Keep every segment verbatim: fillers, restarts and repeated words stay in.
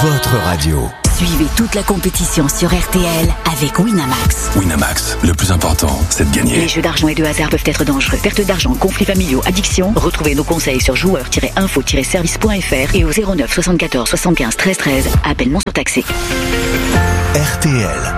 votre radio. Suivez toute la compétition sur R T L avec Winamax. Winamax, le plus important, c'est de gagner. Les jeux d'argent et de hasard peuvent être dangereux. Perte d'argent, conflits familiaux, addiction. Retrouvez nos conseils sur joueurs tiret info tiret service point f r et au zéro neuf soixante-quatorze soixante-quinze treize treize. Appel non surtaxé. R T L.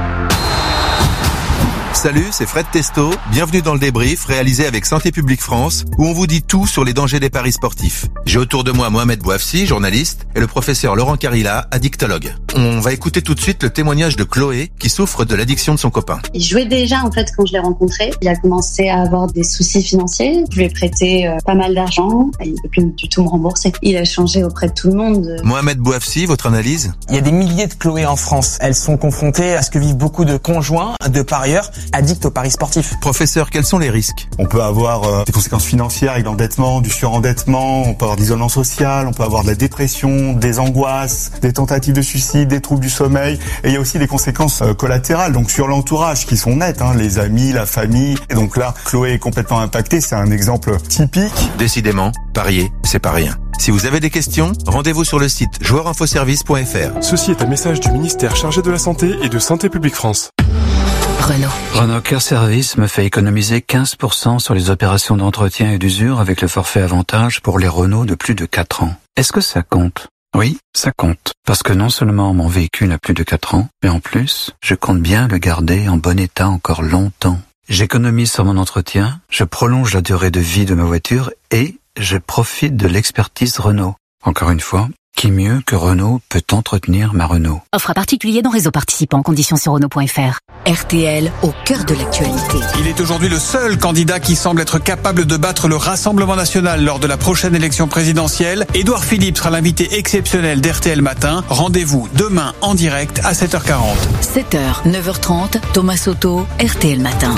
Salut, c'est Fred Testo. Bienvenue dans le débrief réalisé avec Santé publique France, où on vous dit tout sur les dangers des paris sportifs. J'ai autour de moi Mohamed Bouafsi, journaliste, et le professeur Laurent Carilla, addictologue. On va écouter tout de suite le témoignage de Chloé, qui souffre de l'addiction de son copain. Il jouait déjà, en fait, quand je l'ai rencontré. Il a commencé à avoir des soucis financiers. Je lui ai prêté euh, pas mal d'argent. Il ne peut plus du tout me rembourser. Il a changé auprès de tout le monde. Mohamed Bouafsi, votre analyse ? Il y a des milliers de Chloé en France. Elles sont confrontées à ce que vivent beaucoup de conjoints, de parieurs, addicts aux paris sportifs. Professeur, quels sont les risques ? On peut avoir euh, des conséquences financières avec l'endettement, du surendettement, on peut avoir de l'isolement social, on peut avoir de la dépression, des angoisses, des tentatives de suicide, des troubles du sommeil, et il y a aussi des conséquences euh, collatérales, donc sur l'entourage qui sont nettes, hein, les amis, la famille, et donc là, Chloé est complètement impactée, c'est un exemple typique. Décidément, parier, c'est pas rien. Si vous avez des questions, rendez-vous sur le site joueur info service point f r. Ceci est un message du ministère chargé de la Santé et de Santé publique France. Renault. Renault Care Service me fait économiser quinze pour cent sur les opérations d'entretien et d'usure avec le forfait avantage pour les Renault de plus de quatre ans. Est-ce que ça compte ? Oui, ça compte. Parce que non seulement mon véhicule a plus de quatre ans, mais en plus, je compte bien le garder en bon état encore longtemps. J'économise sur mon entretien, je prolonge la durée de vie de ma voiture et je profite de l'expertise Renault. Encore une fois, qui mieux que Renault peut entretenir ma Renault ? Offre à particulier dans réseau participant. Conditions sur Renault point f r. R T L au cœur de l'actualité. Il est aujourd'hui le seul candidat qui semble être capable de battre le Rassemblement national lors de la prochaine élection présidentielle. Édouard Philippe sera l'invité exceptionnel d'R T L Matin. Rendez-vous demain en direct à sept heures quarante. sept heures, neuf heures trente, Thomas Soto, R T L Matin.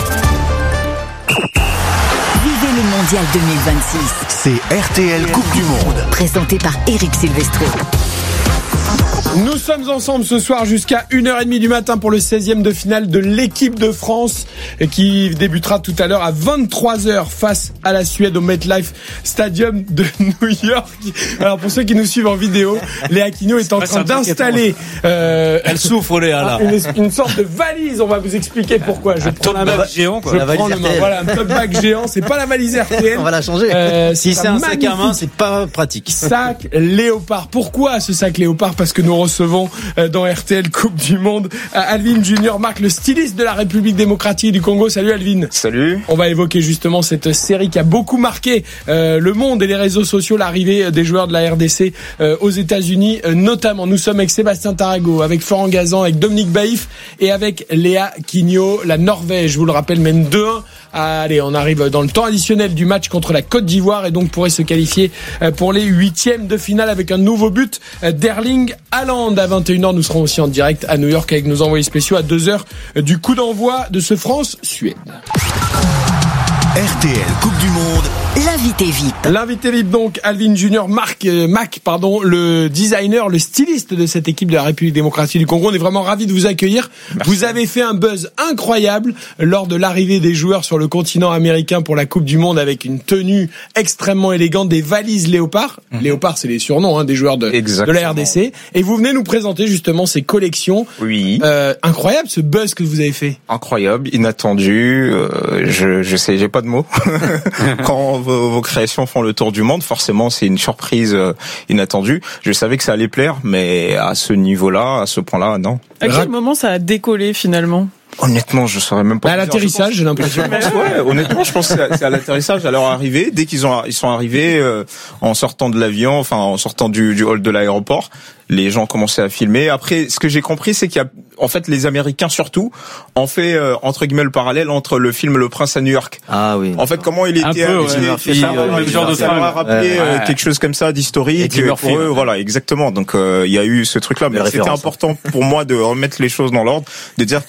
Vivez le Mondial deux mille vingt-six. C'est R T L Coupe du Monde. Présenté par Eric Silvestro. Nous sommes ensemble ce soir jusqu'à une heure trente du matin pour le seizième de finale de l'équipe de France qui débutera tout à l'heure à vingt-trois heures face à la Suède au MetLife Stadium de New York. Alors pour ceux qui nous suivent en vidéo, Léa Quignaud est en train d'installer euh, elle souffre Léa là. Une, une sorte de valise, on va vous expliquer pourquoi. Je un prends top bag géant quoi. Je La prends valise le main. Voilà, un top bag géant, c'est pas la valise R T L. On va la changer. Euh, si c'est un sac à main, c'est pas pratique. Sac léopard. Pourquoi ce sac léopard ? Parce que nous recevons dans R T L Coupe du Monde Alvin Junior Marc, le styliste de la République démocratique du Congo. Salut Alvin. Salut. On va évoquer justement cette série qui a beaucoup marqué euh, le monde et les réseaux sociaux, l'arrivée des joueurs de la R D C euh, aux États-Unis euh, notamment. Nous sommes avec Sébastien Tarago, avec Florent Gazan, avec Dominique Baïf et avec Léa Quignaud. La Norvège, je vous le rappelle, mène deux un. Allez, on arrive dans le temps additionnel du match contre la Côte d'Ivoire et donc pourrait se qualifier pour les huitièmes de finale avec un nouveau but d'Erling Haaland. À vingt et une heures, nous serons aussi en direct à New York avec nos envoyés spéciaux à deux heures du coup d'envoi de ce France-Suède. R T L Coupe du Monde. L'invité V I P. L'invité V I P donc, Alvin Junior Marc, euh, Mac, pardon, le designer, le styliste de cette équipe de la République démocratique du Congo. On est vraiment ravis de vous accueillir. Merci. Vous avez fait un buzz incroyable lors de l'arrivée des joueurs sur le continent américain pour la Coupe du Monde avec une tenue extrêmement élégante, des valises léopard. Mmh. Léopard, c'est les surnoms hein, des joueurs de, de la R D C. Et vous venez nous présenter justement ces collections. Oui. Euh, incroyable ce buzz que vous avez fait. Incroyable, inattendu. Euh, je, je sais, j'ai pas de mots. Quand vos, vos créations font le tour du monde, forcément c'est une surprise euh, inattendue. Je savais que ça allait plaire, mais à ce niveau-là, à ce point-là, non. À quel moment ça a décollé finalement ? Honnêtement, je saurais même pas. À l'atterrissage, j'ai l'impression. Ouais, honnêtement, je pense que c'est à l'atterrissage, à leur arrivée. Dès qu'ils ont, ils sont arrivés euh, en sortant de l'avion, enfin en sortant du, du hall de l'aéroport, les gens commençaient à filmer. Après, ce que j'ai compris, c'est qu'il y a, en fait, les Américains surtout ont fait euh, entre guillemets le parallèle entre le film Le Prince à New York. Ah oui. En fait, comment il était, un peu, ouais, il, ça m'a rappelé euh, ouais. quelque chose comme ça d'historique pour eux. Voilà, exactement. Donc euh, il y a eu ce truc-là, mais c'était important pour moi de remettre les choses dans l'ordre, de dire que ça n'a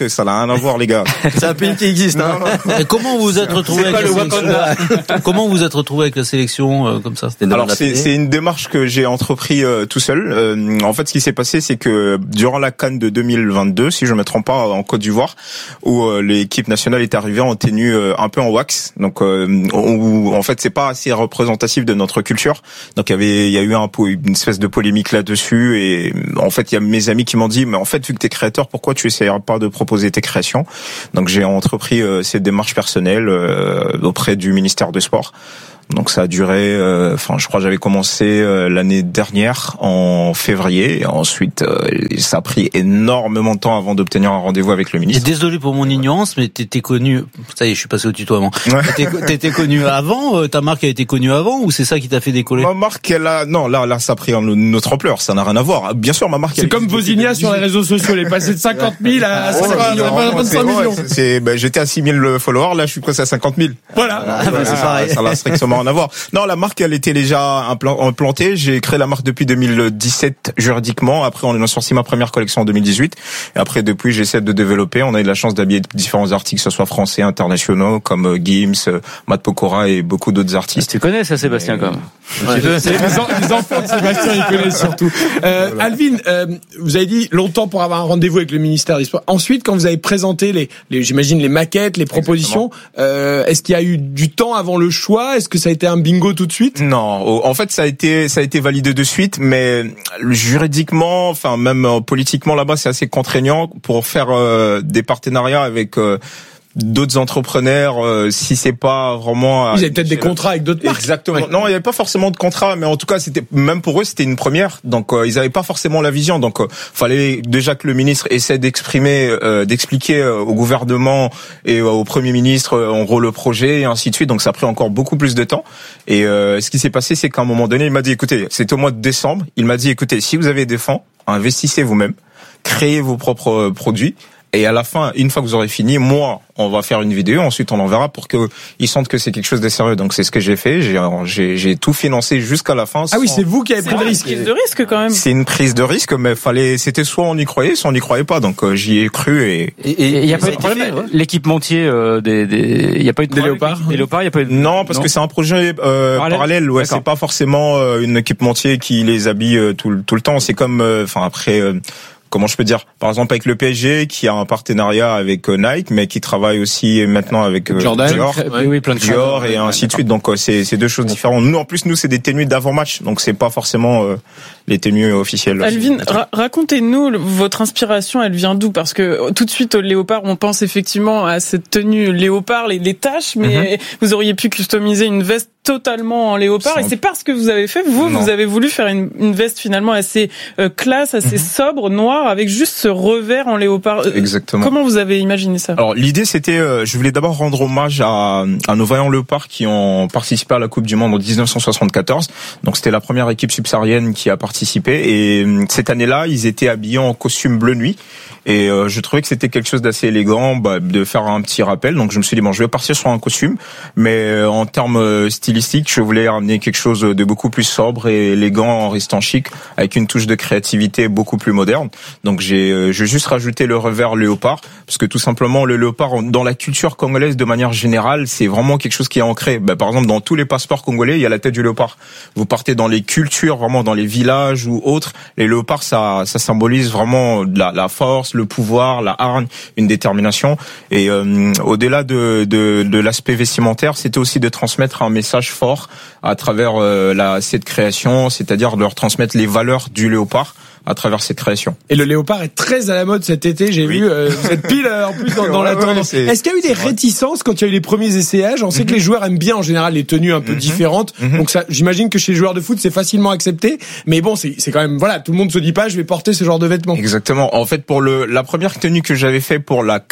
rien à voir, les gars. C'est un pays qui existe, hein. Et comment vous vous êtes retrouvé avec la sélection? Comment vous vous êtes retrouvé avec la sélection, euh, comme ça? C'était Alors, c'est, c'est une démarche que j'ai entrepris euh, tout seul. Euh, en fait, ce qui s'est passé, c'est que durant la CAN de deux mille vingt-deux, si je me trompe pas, en Côte d'Ivoire, où euh, l'équipe nationale est arrivée en tenue euh, un peu en wax, donc euh, où, en fait, c'est pas assez représentatif de notre culture. Donc, il y avait, il y a eu un peu une espèce de polémique là-dessus, et en fait, il y a mes amis qui m'ont dit, mais en fait, vu que t'es créateur, pourquoi tu essaieras pas de proposer tes créations? Donc, j'ai entrepris euh, cette démarche personnelle euh, auprès du ministère des Sports. Donc ça a duré, enfin euh, je crois que j'avais commencé euh, l'année dernière en février, et ensuite euh, ça a pris énormément de temps avant d'obtenir un rendez-vous avec le ministre. Et désolé pour mon ignorance, mais t'étais connu, ça y est, je suis passé au tutoiement. Ouais. T'étais, t'étais connu avant, euh, ta marque a été connue avant, ou c'est ça qui t'a fait décoller? Ma marque, elle a, non, là, là, ça a pris une autre ampleur, ça n'a rien à voir. Bien sûr, ma marque. C'est comme Vozinia sur les réseaux sociaux, elle est passée de cinquante mille à vingt-cinq millions. C'est, ben, j'étais à six mille followers, là, je suis presque à cinquante mille. Voilà. Ah, ben, c'est pareil. Ça n'a strictement rien à voir. Non, la marque, elle était déjà implantée. J'ai créé la marque depuis deux mille dix-sept juridiquement. Après, on a sorti ma première collection en deux mille dix-huit. Et après, depuis, j'essaie de développer. On a eu la chance d'habiller différents articles, que ce soit français, internationaux, comme Gims, Matt Pokora et beaucoup d'autres artistes. Tu connais ça, Sébastien, quand même. Ouais, les, les enfants de Sébastien, ils connaissent surtout. Euh, voilà. Alvin, euh, vous avez dit longtemps pour avoir un rendez-vous avec le ministère des Sports. Ensuite, quand vous avez présenté les, les j'imagine les maquettes, les propositions, euh, est-ce qu'il y a eu du temps avant le choix? Est-ce que ça a été un bingo tout de suite? Non, en fait, ça a été ça a été validé de suite, mais juridiquement, enfin même politiquement là-bas, c'est assez contraignant pour faire euh, des partenariats avec euh, d'autres entrepreneurs, euh, si c'est pas vraiment... Vous avez peut-être des contrats avec d'autres marques. Exactement. Ouais. Non, il y avait pas forcément de contrat, mais en tout cas, c'était même pour eux, c'était une première. Donc, euh, ils avaient pas forcément la vision. Donc, euh, fallait déjà que le ministre essaie d'exprimer, euh, d'expliquer euh, au gouvernement et euh, au Premier ministre euh, en gros le projet et ainsi de suite. Donc, ça a pris encore beaucoup plus de temps. Et euh, ce qui s'est passé, c'est qu'à un moment donné, il m'a dit, écoutez, c'était au mois de décembre. Il m'a dit, écoutez, si vous avez des fonds, investissez vous-même, créez vos propres produits. Et à la fin, une fois que vous aurez fini, moi, on va faire une vidéo, ensuite on enverra pour qu'ils sentent que c'est quelque chose de sérieux. Donc c'est ce que j'ai fait, j'ai, j'ai, j'ai tout financé jusqu'à la fin. Ah oui, c'est vous qui avez pris le risque. C'est une prise de risque quand même. C'est une prise de risque, mais fallait, c'était soit on y croyait, soit on n'y croyait pas. Donc euh, j'y ai cru et... Et il y a pas eu de problème, ouais. L'équipementier euh, des, des, il y a pas eu de des léopards. Des léopards, il y a pas eu de... Non, parce non. que c'est un projet euh, parallèle. parallèle ouais, c'est pas forcément euh, une équipementier qui les habille euh, tout, tout le temps. C'est comme, enfin euh, après. Euh, Comment je peux dire? Par exemple, avec le P S G, qui a un partenariat avec Nike, mais qui travaille aussi maintenant avec Jordan, Dior, oui, oui, plein de Dior et ainsi de suite. Donc, c'est, c'est deux choses différentes. Nous, en plus, nous, c'est des tenues d'avant-match. Donc, c'est pas forcément euh, les tenues officielles. Alvin, ra- racontez-nous, votre inspiration, elle vient d'où? Parce que tout de suite, au léopard, on pense effectivement à cette tenue léopard, les, les taches, mais mm-hmm. vous auriez pu customiser une veste totalement en léopard. Sans... Et c'est pas ce que vous avez fait. Vous, non. vous avez voulu faire une, une veste finalement assez euh, classe, assez mm-hmm. sobre, noire, avec juste ce revers en léopard. Exactement. Comment vous avez imaginé ça? Alors l'idée c'était, euh, je voulais d'abord rendre hommage à, à nos vaillants léopards qui ont participé à la Coupe du Monde en dix-neuf cent soixante-quatorze. Donc c'était la première équipe subsaharienne qui a participé. Et cette année-là, ils étaient habillés en costume bleu nuit. Et euh, je trouvais que c'était quelque chose d'assez élégant, bah, de faire un petit rappel. Donc je me suis dit bon, je vais partir sur un costume, mais euh, en termes stylistiques, je voulais ramener quelque chose de beaucoup plus sobre et élégant en restant chic, avec une touche de créativité beaucoup plus moderne. Donc j'ai, euh, j'ai juste rajouté le revers léopard, parce que tout simplement le léopard dans la culture congolaise de manière générale, c'est vraiment quelque chose qui est ancré. Bah, par exemple, dans tous les passeports congolais, il y a la tête du léopard. Vous partez dans les cultures, vraiment dans les villages ou autres, les léopards ça, ça symbolise vraiment la, la force, le pouvoir, la hargne, une détermination. Et euh, au-delà de, de, de l'aspect vestimentaire, c'était aussi de transmettre un message fort à travers euh, la, cette création, c'est-à-dire de leur transmettre les valeurs du léopard à travers cette création. Et le léopard est très à la mode cet été, j'ai oui. vu, euh, vous êtes pile euh, en plus dans, dans ouais, la tendance. Ouais, Est-ce qu'il y a eu des réticences quand il y a eu les premiers essayages? On sait mm-hmm. que les joueurs aiment bien en général les tenues un peu mm-hmm. différentes, mm-hmm. donc ça, j'imagine que chez les joueurs de foot c'est facilement accepté, mais bon c'est, c'est quand même, voilà, tout le monde se dit pas je vais porter ce genre de vêtements. Exactement. En fait, pour le la première tenue que j'avais fait pour la CAN,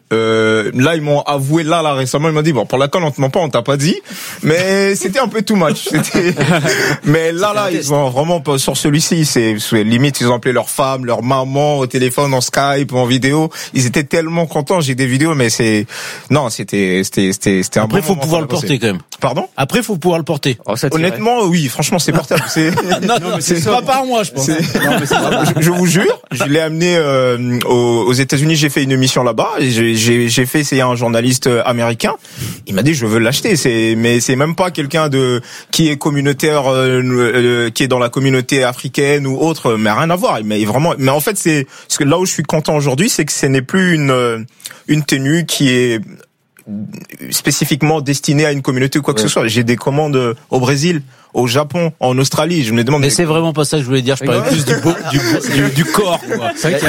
Euh, là, ils m'ont avoué là, là récemment, ils m'ont dit bon, pour la colle, on te ment pas, on t'a pas dit, mais c'était un peu too much. C'était... mais là, là, ils ont vraiment sur celui-ci, c'est, c'est limite, ils ont appelé leur femme, leur maman au téléphone, en Skype, en vidéo. Ils étaient tellement contents. J'ai des vidéos, mais c'est non, c'était, c'était, c'était, c'était un. Après, bon faut pouvoir le porter quand même. Pardon? Après, faut pouvoir le porter. Oh, honnêtement, oui, franchement, c'est portable. C'est... non, non, c'est, c'est pas par moi, je pense. Non, mais c'est je, je vous jure, je l'ai amené euh, aux, aux États-Unis. J'ai fait une émission là-bas. Et j'ai, j'ai, j'ai fait essayer un journaliste américain. Il m'a dit, je veux l'acheter. C'est, mais c'est même pas quelqu'un de qui est communautaire, euh, euh, qui est dans la communauté africaine ou autre. Mais rien à voir. Mais vraiment, mais en fait, c'est parce que là où je suis content aujourd'hui, c'est que ce n'est plus une une tenue qui est spécifiquement destinée à une communauté ou quoi que ouais. ce soit. J'ai des commandes au Brésil, au Japon, en Australie. Je me demande. Mais c'est vraiment pas ça que je voulais dire. Je parlais plus du, beau, du, du, du corps. Quoi. C'est vrai qu'il y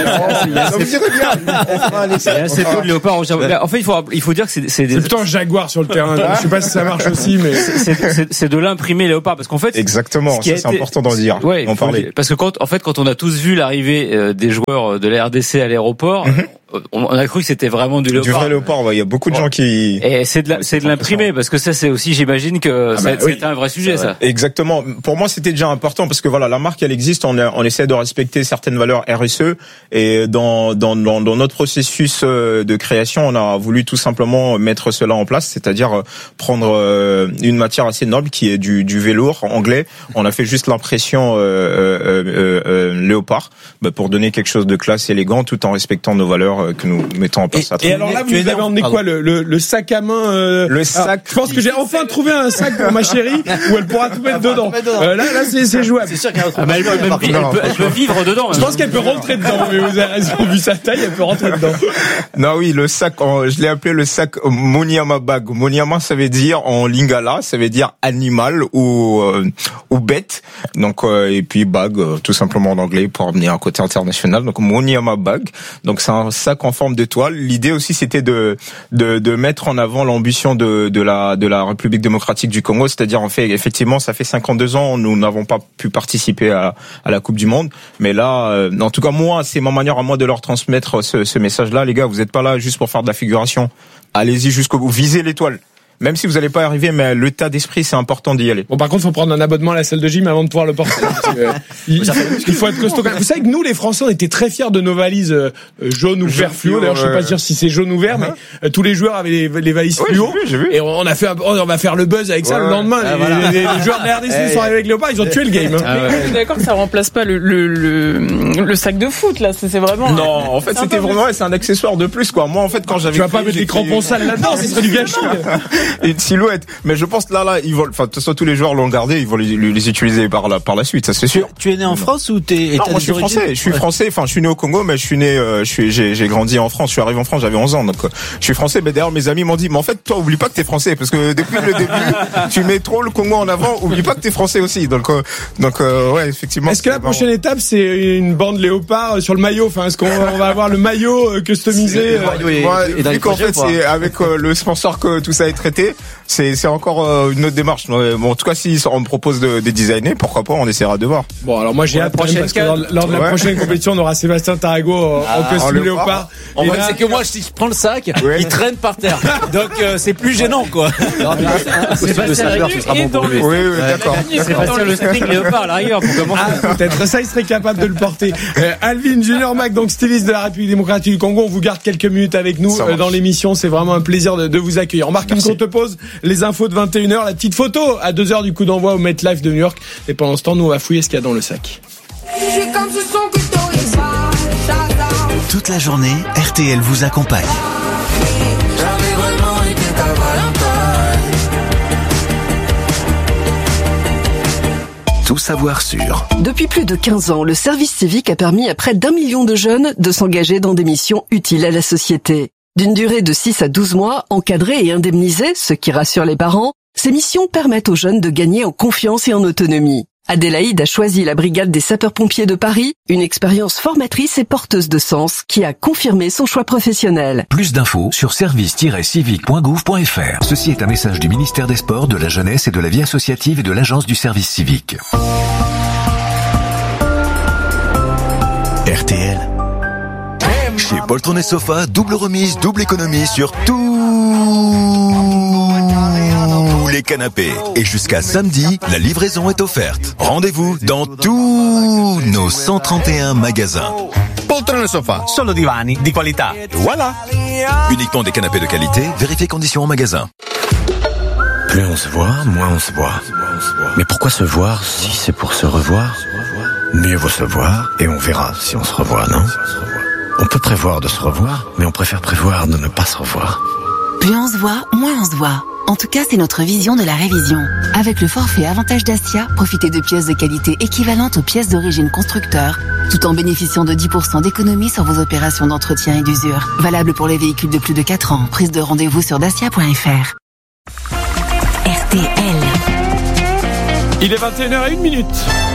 a assez peu de léopards au Japon. En fait, il faut il faut dire que c'est c'est, des... c'est plutôt un jaguar sur le terrain. Je sais pas si ça marche aussi, mais c'est, c'est, c'est de l'imprimé léopard parce qu'en fait. Exactement. Ça, c'est été... important d'en dire. Ouais. En parler. Parce que quand en fait quand on a tous vu l'arrivée des joueurs de la R D C à l'aéroport. Mm-hmm. On a cru que c'était vraiment du léopard. Du vrai léopard, ouais. Il y a beaucoup de gens qui. Et c'est de la, c'est de l'imprimé parce que ça, c'est aussi, j'imagine que ah bah, c'est oui. un vrai sujet, ça. Exactement. Pour moi, c'était déjà important parce que voilà, la marque, elle existe. On, a, on essaie de respecter certaines valeurs R S E et dans dans dans, dans notre processus de création, on a voulu tout simplement mettre cela en place, c'est-à-dire prendre une matière assez noble qui est du du velours anglais. On a fait juste l'impression euh, euh, euh, euh, léopard bah, pour donner quelque chose de classe et élégant tout en respectant nos valeurs que nous mettons en place. Et, et alors là, vous avez emmené quoi, le, le, le sac à main euh, Le sac. Alors, je pense que j'ai enfin trouvé un sac pour ma chérie où elle pourra tout mettre dedans. Euh, là, là, c'est, c'est jouable. C'est sûr qu'elle ah, elle, peut même, elle, peut, elle peut vivre dedans. Je pense qu'elle peut rentrer dedans. Mais vous avez raison, vu sa taille, elle peut rentrer dedans. Non, oui, le sac, je l'ai appelé le sac Monyama bag. Monyama, ça veut dire en lingala, ça veut dire animal ou euh, ou bête. Donc euh, et puis bag, euh, tout simplement en anglais pour amener un côté international. Donc Monyama bag. Donc c'est un sac en forme d'étoile. L'idée aussi, c'était de de de mettre en avant l'ambition de de la de la République démocratique du Congo, c'est-à-dire en fait effectivement ça fait cinquante-deux ans nous n'avons pas pu participer à à la Coupe du monde, mais là euh, en tout cas moi c'est ma manière à moi de leur transmettre ce ce message-là. Les gars, vous êtes pas là juste pour faire de la figuration. Allez-y jusqu'au bout, visez l'étoile. Même si vous n'allez pas y arriver, mais l'état d'esprit, c'est important d'y aller. Bon, par contre, il faut prendre un abonnement à la salle de gym avant de pouvoir le porter. euh, il, il faut être costaud. Vous savez que nous, les Français, on était très fiers de nos valises euh, jaunes ou vert fluo. D'ailleurs, je sais pas dire si c'est jaune ou vert, uh-huh. mais euh, tous les joueurs avaient les, les valises ouais, fluo. J'ai vu, j'ai vu. Et on a fait, on va faire le buzz avec ça ouais, le lendemain. Ah, les, voilà. les, les joueurs de la R D C sont arrivés avec Léopard, ils ont tué le game. Hein. Ah, ouais. D'accord que ça remplace pas le, le, le, le sac de foot, là. C'est, c'est vraiment. Non, en fait, c'était vraiment, ouais, c'est un accessoire de plus, quoi. Moi, en fait, quand j'avais. Tu vas pas mettre des crampons sales là-dedans, ce serait du gâchis. Une silhouette. Mais je pense là, là, ils vont, enfin, de toute façon, tous les joueurs l'ont gardé, ils vont les, les utiliser par la, par la suite, ça c'est sûr. Tu es né en France ou t'es, non, moi je suis français, je suis ouais. français, enfin, je suis né au Congo, mais je suis né, euh, je suis, j'ai, j'ai grandi en France, je suis arrivé en France, j'avais onze ans, donc, euh, je suis français, mais d'ailleurs, mes amis m'ont dit, mais en fait, toi, oublie pas que t'es français, parce que depuis le début, tu mets trop le Congo en avant, oublie pas que t'es français aussi, donc, euh, donc, euh, ouais, effectivement. Est-ce que la prochaine étape, c'est une bande léopard sur le maillot, enfin, est-ce qu'on on va avoir le maillot customisé? Ouais, vu qu'en fait, c'est avec euh, le sponsor que tout ça est traité, c'est, c'est encore euh, une autre démarche. Bon, en tout cas, si on me propose de, de designer, pourquoi pas, on essaiera de voir. Bon, alors moi j'ai hâte parce que lors, lors de la ouais. prochaine compétition, on aura Sébastien Tarago en, ah, en costume léopard. En fait, c'est que moi, si je prends le sac, ouais. il traîne par terre. Donc euh, c'est plus gênant, quoi. Sébastien, ce sera bon pour lui. Oui, oui, d'accord. Sébastien le string léopard à l'arrière pour commencer. Ah, peut-être ça, il serait capable de le porter. Euh, Alvin Junior Mac, donc styliste de la République démocratique du Congo, on vous garde quelques minutes avec nous euh, dans l'émission. C'est vraiment un plaisir de, de vous accueillir. On marque une courte pause. Les infos de vingt et une heures, la petite photo à deux heures du coup d'envoi au MetLife de New York. Et pendant ce temps, nous on va fouiller ce qu'il y a dans le sac. Toute la journée, R T L vous accompagne. Tout savoir sur. Depuis plus de quinze ans, le service civique a permis à près d'un million de jeunes de s'engager dans des missions utiles à la société. D'une durée de six à douze mois, encadrées et indemnisées, ce qui rassure les parents, ces missions permettent aux jeunes de gagner en confiance et en autonomie. Adélaïde a choisi la brigade des sapeurs-pompiers de Paris, une expérience formatrice et porteuse de sens qui a confirmé son choix professionnel. Plus d'infos sur service tiret civique point gouv point f r. Ceci est un message du ministère des Sports, de la Jeunesse et de la Vie associative et de l'Agence du service civique. R T L. Chez Poltron et Sofa, double remise, double économie sur tous les canapés. Et jusqu'à samedi, la livraison est offerte. Rendez-vous dans tous nos cent trente et un magasins. Poltron e Sofa, solo divani di qualità. Voilà. Uniquement des canapés de qualité, vérifiez conditions en magasin. Plus on se voit, moins on se voit. Mais pourquoi se voir si c'est pour se revoir ? Mieux vaut se voir et on verra si on se revoit, non ? On peut prévoir de se revoir, mais on préfère prévoir de ne pas se revoir. Plus on se voit, moins on se voit. En tout cas, c'est notre vision de la révision. Avec le forfait Avantage Dacia, profitez de pièces de qualité équivalentes aux pièces d'origine constructeur, tout en bénéficiant de dix pour cent d'économie sur vos opérations d'entretien et d'usure. Valable pour les véhicules de plus de quatre ans. Prise de rendez-vous sur dacia point f r. R T L. Il est vingt et une heures zéro un.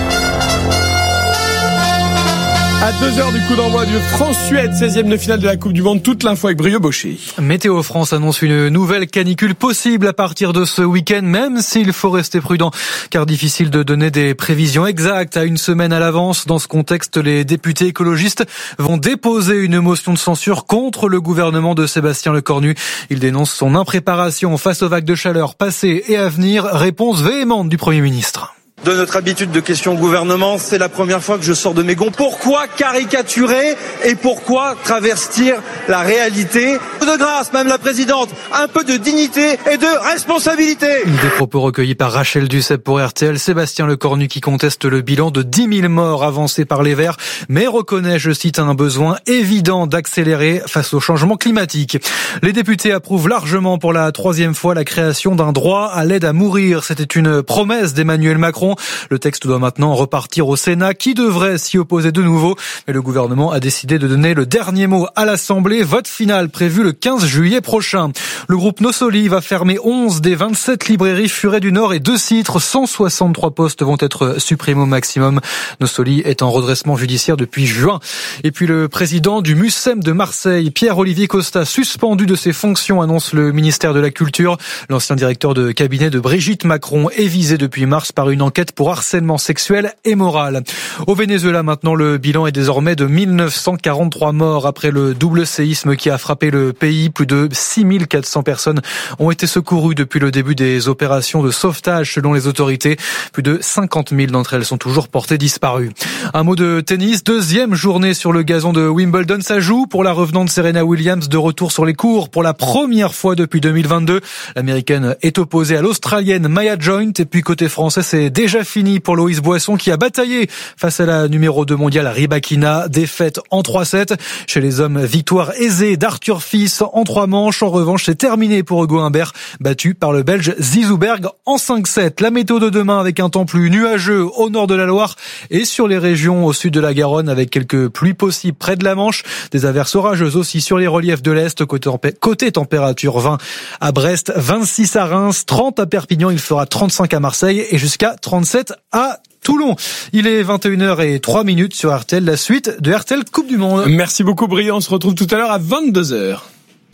À deux heures du coup d'envoi du France-Suède, seizième de finale de la Coupe du Monde, toute l'info avec Brio Baucher. Météo France annonce une nouvelle canicule possible à partir de ce week-end, même s'il faut rester prudent, car difficile de donner des prévisions exactes à une semaine à l'avance. Dans ce contexte, les députés écologistes vont déposer une motion de censure contre le gouvernement de Sébastien Lecornu. Il dénonce son impréparation face aux vagues de chaleur passées et à venir. Réponse véhémente du Premier ministre. De notre habitude de questions au gouvernement, c'est la première fois que je sors de mes gonds. Pourquoi caricaturer et pourquoi travestir la réalité ? De grâce, Madame la Présidente, un peu de dignité et de responsabilité. Des propos recueillis par Rachel Duceppe pour R T L. Sébastien Lecornu qui conteste le bilan de dix mille morts avancé par les Verts, mais reconnaît, je cite, un besoin évident d'accélérer face au changement climatique. Les députés approuvent largement pour la troisième fois la création d'un droit à l'aide à mourir. C'était une promesse d'Emmanuel Macron. Le texte doit maintenant repartir au Sénat, qui devrait s'y opposer de nouveau. Mais le gouvernement a décidé de donner le dernier mot à l'Assemblée. Vote final prévu le quinze juillet prochain. Le groupe Nosoli va fermer onze des vingt-sept librairies Furet du Nord et deux Citres. cent soixante-trois postes vont être supprimés au maximum. Nosoli est en redressement judiciaire depuis juin. Et puis le président du Mucem de Marseille, Pierre-Olivier Costa, suspendu de ses fonctions, annonce le ministère de la Culture. L'ancien directeur de cabinet de Brigitte Macron est visé depuis mars par une enquête pour harcèlement sexuel et moral. Au Venezuela, maintenant, le bilan est désormais de mille neuf cent quarante-trois morts après le double séisme qui a frappé le pays. Plus de six mille quatre cents personnes ont été secourues depuis le début des opérations de sauvetage selon les autorités. Plus de cinquante mille d'entre elles sont toujours portées disparues. Un mot de tennis. Deuxième journée sur le gazon de Wimbledon. Ça joue pour la revenante Serena Williams, de retour sur les cours pour la première fois depuis deux mille vingt-deux. L'américaine est opposée à l'australienne Maya Joint. Et puis côté français, c'est déjà fini pour Loïs Boisson qui a bataillé face à la numéro deux mondiale Rybakina. Défaite en trois sept. Chez les hommes, victoire aisée d'Arthur Fils en trois manches. En revanche, c'est terminé pour Hugo Humbert, battu par le Belge Zizouberg en cinq sept. La météo de demain avec un temps plus nuageux au nord de la Loire et sur les régions au sud de la Garonne avec quelques pluies possibles près de la Manche. Des averses orageuses aussi sur les reliefs de l'Est. Côté, tempé- côté température, vingt à Brest, vingt-six à Reims, trente à Perpignan. Il fera trente-cinq à Marseille et jusqu'à trente-sept à Toulon. Il est vingt et une heures zéro trois sur R T L, la suite de R T L Coupe du Monde. Merci beaucoup Briand, on se retrouve tout à l'heure à vingt-deux heures.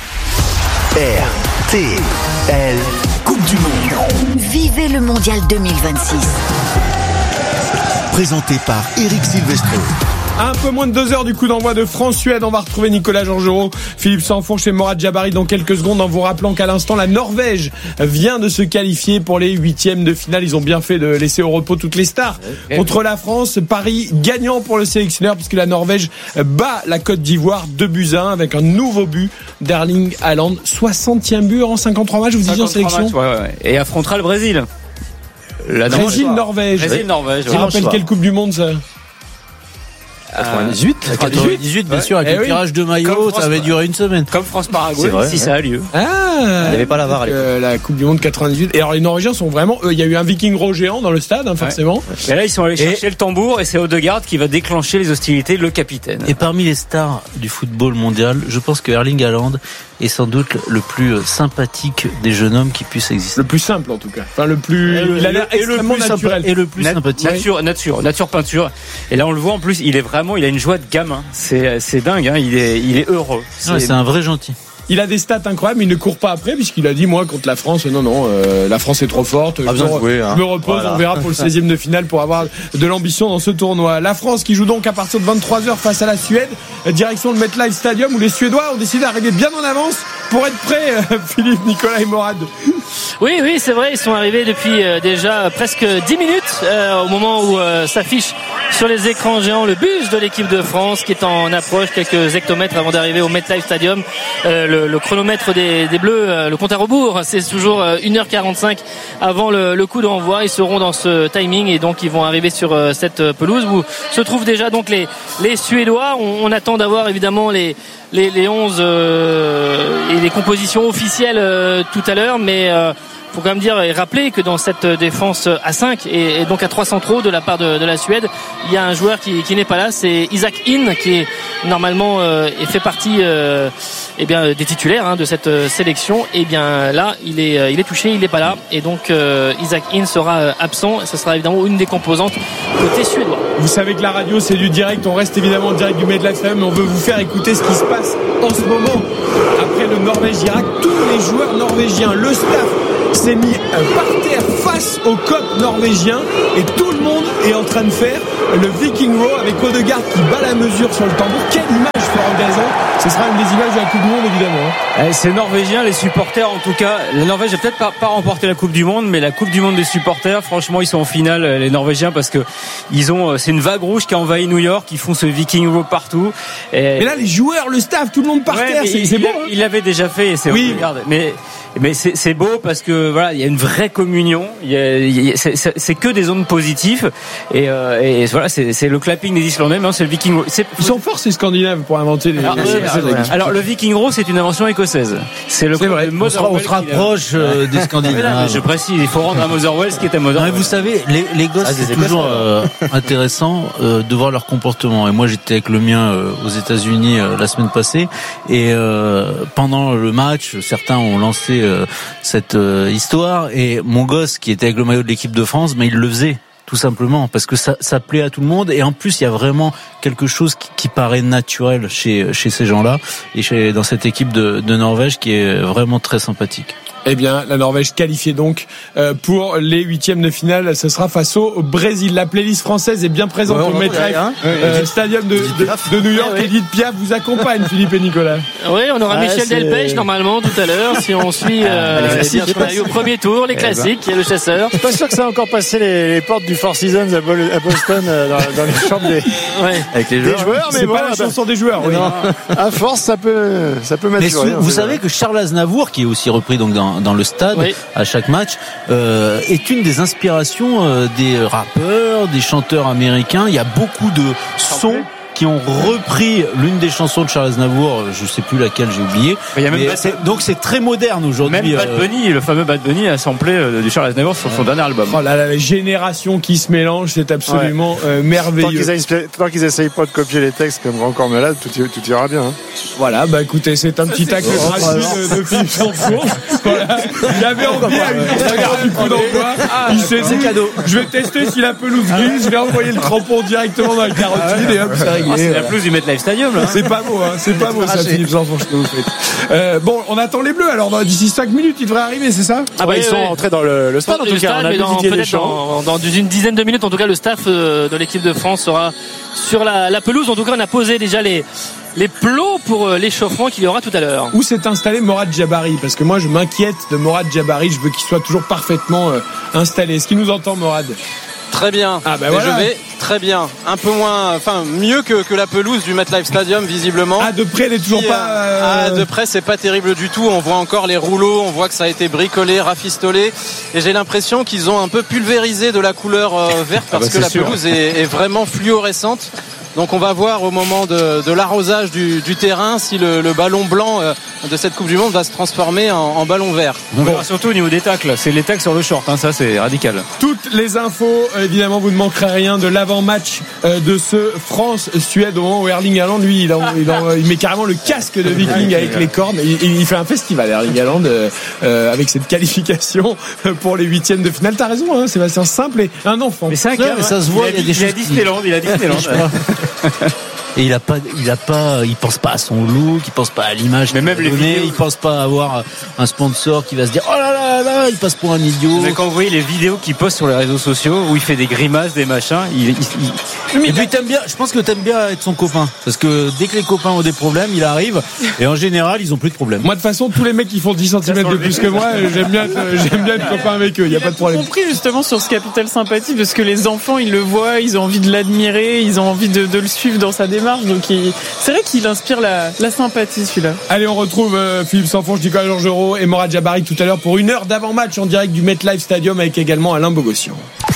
R T L Coupe du Monde. Vivez le Mondial deux mille vingt-six. Présenté par Eric Silvestro. Un peu moins de deux heures du coup d'envoi de France-Suède. On va retrouver Nicolas Georgerot, Philippe Sanfourche et Morad Jabari dans quelques secondes, en vous rappelant qu'à l'instant, la Norvège vient de se qualifier pour les huitièmes de finale. Ils ont bien fait de laisser au repos toutes les stars. Contre la France, Paris gagnant pour le sélectionneur puisque la Norvège bat la Côte d'Ivoire deux buts à un avec un nouveau but d'Erling Haaland. soixantième but en cinquante-trois matchs, vous disiez en sélection. Matchs, ouais, ouais. Et affrontera le Brésil. La Brésil-Norvège. Brésil-Norvège. Ça rappelle quelle Coupe du Monde, ça? quatre-vingt-dix-huit quatre-vingt-dix-huit, bien sûr, avec eh le tirage oui. de maillot, ça avait duré une semaine. Comme France-Paraguay, vrai, si ouais. ça a lieu. Ah, il n'y avait pas la V A R. Euh, la Coupe du Monde quatre-vingt-dix-huit. Et alors les Norvégiens sont vraiment, il y a eu un Viking Row géant dans le stade, hein, forcément. Ouais. Et là ils sont allés chercher et... le tambour et c'est Odegaard qui va déclencher les hostilités, le capitaine. Et parmi les stars du football mondial, je pense que Erling Haaland est sans doute le plus sympathique des jeunes hommes qui puissent exister. Le plus simple en tout cas. Enfin le plus, le, il a l'air extrêmement naturel et le plus Nat- sympathique. Nature, nature, nature peinture. Et là on le voit en plus, il est vraiment, il a une joie de gamin. C'est, c'est dingue, hein. Il est, il est heureux. C'est, ouais, c'est un vrai gentil. il a des stats incroyables, mais il ne court pas après puisqu'il a dit moi contre la France, non non, euh, la France est trop forte. Pas je, besoin de jouer, hein. je me repose, voilà. On verra pour le seizième de finale pour avoir de l'ambition dans ce tournoi. La France qui joue donc à partir de vingt-trois heures face à la Suède, direction le MetLife Stadium où les Suédois ont décidé d'arriver bien en avance pour être prêts. euh, Philippe, Nicolas et Morad. Oui, oui, c'est vrai, ils sont arrivés depuis euh, déjà presque dix minutes euh, au moment où euh, s'affiche sur les écrans géants le bus de l'équipe de France qui est en approche quelques hectomètres avant d'arriver au MetLife Stadium. Euh, le, le chronomètre des, des Bleus, euh, le compte à rebours, c'est toujours euh, une heure quarante-cinq avant le, le coup d'envoi. Ils seront dans ce timing et donc ils vont arriver sur euh, cette pelouse où se trouvent déjà donc les, les Suédois. On, on attend d'avoir évidemment les les, les onze euh, et les compositions officielles euh, tout à l'heure, mais euh, faut quand même dire et rappeler que dans cette défense à cinq et, et donc à trois centraux de la part de, de la Suède, il y a un joueur qui, qui n'est pas là, c'est Isaac Inn qui est normalement euh, et fait partie euh, eh bien des titulaires hein, de cette sélection. Et bien là, il est il est touché, il n'est pas là et donc euh, Isaac Inn sera absent. Ce sera évidemment une des composantes côté suédois. Vous savez que la radio c'est du direct, on reste évidemment en direct du MetLife Stadium, mais on veut vous faire écouter ce qui se passe en ce moment après le Norvège-Irak. Tous les joueurs norvégiens, le staff s'est mis par terre face au C O P norvégien et tout le monde est en train de faire le Viking Row avec Odegaard qui bat la mesure sur le tambour. Quelle image Florent Gazan. Ce sera une des images de la Coupe du Monde évidemment. Eh, c'est norvégien, les supporters en tout cas. La Norvège a peut-être pas, pas remporté la Coupe du Monde, mais la Coupe du Monde des supporters, franchement, ils sont en finale les Norvégiens parce que ils ont, c'est une vague rouge qui a envahi New York. Ils font ce Viking Row partout. Et... Mais là, les joueurs, le staff, tout le monde par ouais, terre, c'est, il, c'est il beau. A, hein. il l'avait déjà fait. Et c'est oui. Regarde, mais mais c'est, c'est beau parce que voilà, il y a une vraie communion. Il y a, il y a, c'est, c'est, c'est que des ondes positives et, euh, et voilà, c'est, c'est le clapping des Islandais, mais non, c'est le Viking Row. C'est... Ils sont forts ces Scandinaves pour inventer les. Alors, les... ouais, alors, ouais. alors le Viking Row, c'est une invention écossaise. C'est le. C'est vrai. On se, on se rapproche euh, des Scandinaves. Là, mais je précise, il faut rendre à Motherwell ce qui est à Motherwell. Vous savez, les, les gosses, ah, c'est toujours euh, intéressant euh, de voir leur comportement. Et moi, j'étais avec le mien euh, aux États-Unis euh, la semaine passée, et euh, pendant le match, certains ont lancé euh, cette euh, histoire. Et mon gosse, qui était avec le maillot de l'équipe de France, mais il le faisait. Tout simplement parce que ça, ça plaît à tout le monde et en plus il y a vraiment quelque chose qui, qui paraît naturel chez chez ces gens-là et chez dans cette équipe de, de Norvège qui est vraiment très sympathique. Eh bien, la Norvège qualifiée donc euh, pour les huitièmes de finale. Ce sera face au Brésil. La playlist française est bien présente ouais, au MetLife hein. euh, Stadium de, de, de New York. Ouais, ouais. Edith Piaf vous accompagne, Philippe et Nicolas. Oui, on aura ah, Michel c'est... Delpech normalement tout à l'heure si on suit euh, ah, bien qu'on a eu au premier tour les classiques. Il y a le chasseur. Je suis pas sûr que ça a encore passé les, les portes du Four Seasons à Boston euh, dans, dans les chambres des, ouais. Avec les joueurs. Des joueurs mais c'est bon, pas la bah, chanson des joueurs. Oui. Non, à force, ça peut, ça peut mettre. Mais sous, vous savez que Charles Aznavour, qui est aussi repris donc dans, dans le stade. Oui. À chaque match, euh, est une des inspirations euh, des rappeurs, des chanteurs américains. Il y a beaucoup de sons qui ont repris l'une des chansons de Charles Aznavour, je sais plus laquelle, j'ai oublié. Mais il y a même Mais c'est, donc c'est très moderne aujourd'hui. Même Bad Bunny, euh... le fameux Bad Bunny a samplé euh, du Charles Aznavour sur son ouais. dernier album. Oh là là, la génération qui se mélange, c'est absolument ouais. euh, merveilleux. Tant qu'ils, inspiré, tant qu'ils essayent pas de copier les textes comme Grand Corps Malade, tout, tout ira bien. Hein. Voilà, bah écoutez, c'est un petit acte gratuit de, de Philippe Sanfour. Voilà. Il avait envie à une regarde du coup d'envoi. Ah, il s'est dit, cadeau. Je vais tester si la pelouse glisse, je vais envoyer le crampon directement dans la carotide et hop, c'est réglé. C'est la pelouse du MetLife Stadium là. C'est pas beau, hein, c'est pas beau ça, Philippe Sanfour, ce que vous faites. Euh, bon, on attend les Bleus. Alors d'ici cinq minutes, ils devraient arriver, c'est ça? Ah bah oui, ils sont oui. entrés dans le, le stade en tout cas. Stade, on a mais dans, peut-être dans, dans une dizaine de minutes, en tout cas, le staff de l'équipe de France sera sur la, la pelouse. En tout cas, on a posé déjà les les plots pour l'échauffement qu'il y aura tout à l'heure. Où s'est installé Morad Jabari? Parce que moi, je m'inquiète de Morad Jabari. Je veux qu'il soit toujours parfaitement euh, installé. Est-ce qu'il nous entend, Morad? Très bien. Ah bah voilà. Je vais très bien. Un peu moins, enfin mieux que, que la pelouse du MetLife Stadium visiblement. Ah de près, elle est toujours Qui, pas. Euh... Ah de près, c'est pas terrible du tout. On voit encore les rouleaux, on voit que ça a été bricolé, rafistolé, et j'ai l'impression qu'ils ont un peu pulvérisé de la couleur euh, verte parce ah bah que la sûr. pelouse est, est vraiment fluorescente. Donc on va voir au moment de, de l'arrosage du, du terrain si le, le ballon blanc euh, de cette Coupe du Monde va se transformer en, en ballon vert. On verra surtout au niveau des tacles. C'est les tacles sur le short, hein, ça c'est radical. Toutes les infos, évidemment, vous ne manquerez rien de l'avant-match euh, de ce France-Suède au moment où Erling Haaland, lui, il, en, il, en, il met carrément le casque de Viking avec les cornes. Il, il fait un festival, Erling Haaland, euh, euh, avec cette qualification pour les huitièmes de finale. T'as raison, hein, Sébastien, simple et un enfant. Mais c'est un cas, ça se voit. Il a, il a, il a Disneyland, il a Disneyland. et il a pas, il a pas, il pense pas à son look, il pense pas à l'image. Mais même les vidéos, il pense pas à avoir un sponsor qui va se dire oh là là là, il passe pour un idiot. Mais quand vous voyez les vidéos qu'il poste sur les réseaux sociaux où il fait des grimaces, des machins, il, il, il... et puis t'aimes bien, je pense que t'aimes bien être son copain, parce que dès que les copains ont des problèmes, il arrive, et en général, ils ont plus de problèmes. Moi, de toute façon, tous les mecs qui font dix centimètres de plus que moi, j'aime bien, être, j'aime bien être copain avec eux. Il y a pas de problème. J'ai compris justement sur ce capital sympathie, parce que les enfants, ils le voient, ils ont envie de l'admirer, ils ont envie de, de le suivre dans sa démarche. Donc, il... c'est vrai qu'il inspire la, la sympathie, celui-là. Allez, on retrouve euh, Philippe Sansfourche, Nicolas Georgerot et Morad Jabari tout à l'heure pour une heure d'avant-match en direct du MetLife Stadium avec également Alain Bogossian.